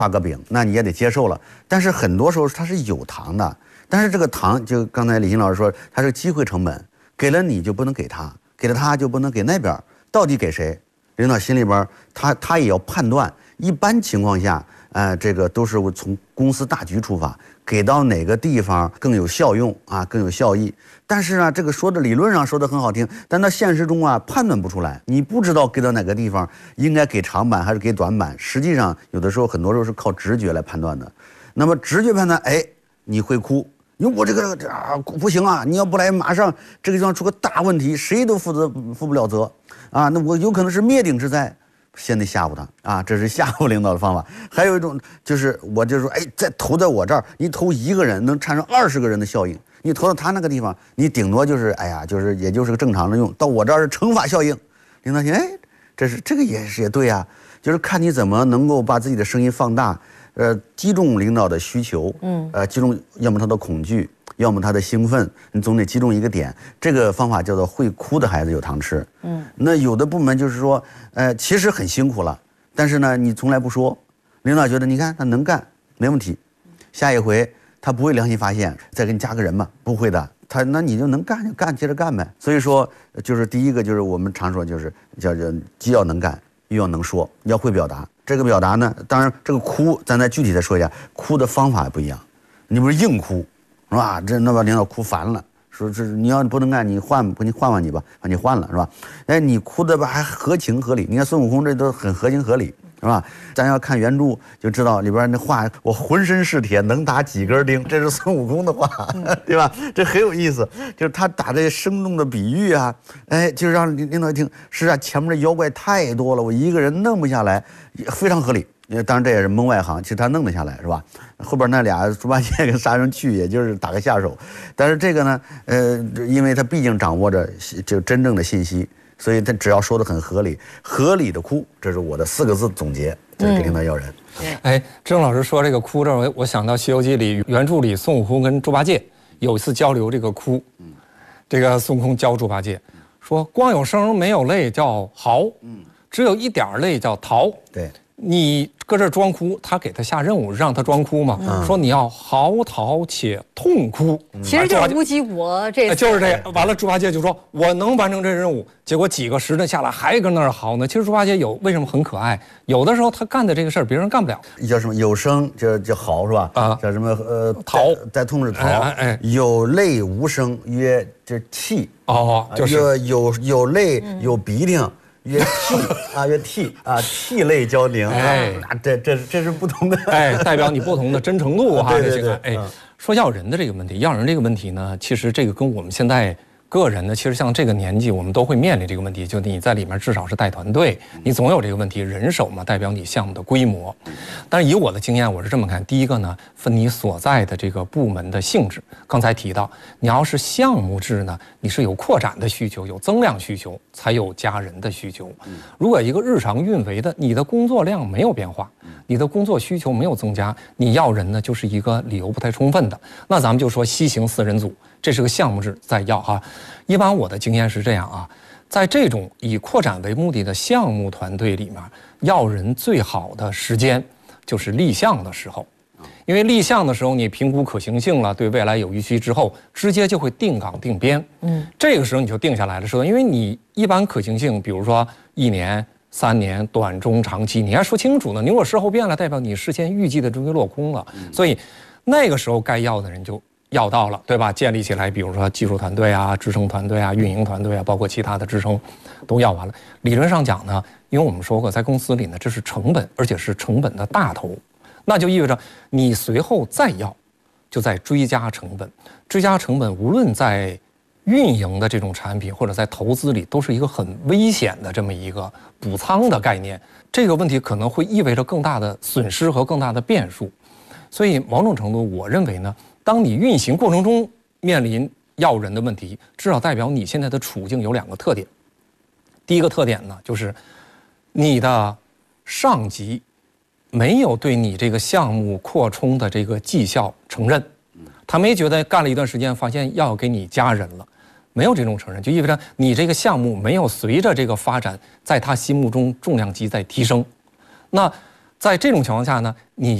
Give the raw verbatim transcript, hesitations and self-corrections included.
画个饼，那你也得接受了。但是很多时候它是有糖的，但是这个糖就刚才李欣老师说，它是机会成本，给了你就不能给他，给了他就不能给那边，到底给谁？领导心里边他他也要判断。一般情况下，呃，这个都是从公司大局出发，给到哪个地方更有效用啊，更有效益。但是啊，这个说的理论上说的很好听，但到现实中啊，判断不出来。你不知道给到哪个地方，应该给长板还是给短板。实际上，有的时候很多时候是靠直觉来判断的。那么直觉判断，哎，你会哭，因为我这个啊不行啊，你要不来，马上这个地方出个大问题，谁都负责负不了责啊。那我有可能是灭顶之灾。先得吓唬他啊，这是吓唬领导的方法。还有一种就是我就说，哎，再投在我这儿，你投一个人能产生二十个人的效应，你投到他那个地方，你顶多就是哎呀，就是也就是个正常的用，到我这儿是乘法效应。领导听，哎，这是这个也是也对啊，就是看你怎么能够把自己的声音放大，呃，击中领导的需求，嗯，呃，击中要么他的恐惧。要么他的兴奋，你总得击中一个点。这个方法叫做会哭的孩子有糖吃。嗯，那有的部门就是说，呃，其实很辛苦了，但是呢，你从来不说，领导觉得你看他能干，没问题，下一回他不会良心发现，再给你加个人嘛，不会的，他那你就能干就干，接着干呗。所以说，就是第一个就是我们常说就是叫叫既要能干又要能说，要会表达。这个表达呢，当然这个哭，咱再具体的说一下，哭的方法不一样，你不是硬哭。是吧？这那把领导哭烦了，说是你要不能干，你换不你换换你吧，把你换了是吧？哎，你哭的吧还合情合理。你看孙悟空这都很合情合理，是吧？咱要看原著就知道里边那话，我浑身是铁，能打几根钉，这是孙悟空的话，对吧？这很有意思，就是他打这生动的比喻啊，哎，就让领导一听，是啊，前面的妖怪太多了，我一个人弄不下来，非常合理。当然这也是门外行，其实他弄得下来是吧？后边那俩猪八戒跟杀人去，也就是打个下手。但是这个呢，呃，因为他毕竟掌握着就真正的信息，所以他只要说的很合理，合理的哭，这是我的四个字总结，这是给领导要人。 嗯、哎，郑老师说这个哭这儿，我想到《西游记》里原著里孙悟空跟猪八戒有一次交流这个哭，嗯，这个孙悟空教猪八戒说，光有声没有泪叫嚎，嗯，只有一点泪叫逃， 对。 你搁这装哭，他给他下任务让他装哭嘛，嗯、说你要嚎啕且痛哭。 其实就是乌鸡国这、 哎，就是这样。完了，猪八戒就说我能完成这任务，结果几个时辰下来还跟那儿嚎呢。其实猪八戒有为什么很可爱？有的时候他干的这个事儿别人干不了。 叫什么有声叫叫嚎是吧？啊，叫什么呃逃在痛是逃。哎哎，有泪无声曰这气。 哦，就是有有有泪有鼻涕。曰涕啊，曰涕啊，涕泪交凝。哎，这这这是不同的， 哎，代表你不同的真诚度哈。 对对对。 哎，说要人的这个问题，要人这个问题呢，其实这个跟我们现在个人呢，其实像这个年纪，我们都会面临这个问题。就你在里面至少是带团队，你总有这个问题，人手嘛，代表你项目的规模。但是以我的经验，我是这么看：第一个呢，分你所在的这个部门的性质。刚才提到，你要是项目制呢，你是有扩展的需求，有增量需求，才有加人的需求。如果一个日常运维的，你的工作量没有变化，你的工作需求没有增加，你要人呢，就是一个理由不太充分的。那咱们就说西行四人组，这是个项目制在要哈。一般我的经验是这样啊，在这种以扩展为目的的项目团队里面，要人最好的时间就是立项的时候。因为立项的时候，你评估可行性了，对未来有预期之后，直接就会定岗定编。嗯，这个时候你就定下来了，说，因为你一般可行性，比如说一年、三年、短中长期，你还说清楚呢。你如果事后变了，代表你事先预计的终于落空了。所以那个时候该要的人就要到了，对吧？建立起来，比如说技术团队啊、支撑团队啊、运营团队啊，包括其他的支撑，都要完了。理论上讲呢，因为我们说过，在公司里呢，这是成本，而且是成本的大头。那就意味着你随后再要，就在追加成本。追加成本，无论在运营的这种产品，或者在投资里，都是一个很危险的这么一个补仓的概念。这个问题可能会意味着更大的损失和更大的变数。所以某种程度，我认为呢，当你运行过程中面临要人的问题，至少代表你现在的处境有两个特点。第一个特点呢，就是你的上级没有对你这个项目扩充的这个绩效承认，他没觉得干了一段时间发现要给你加人了，没有这种承认，就意味着你这个项目没有随着这个发展，在他心目中重量级在提升。那在这种情况下呢，你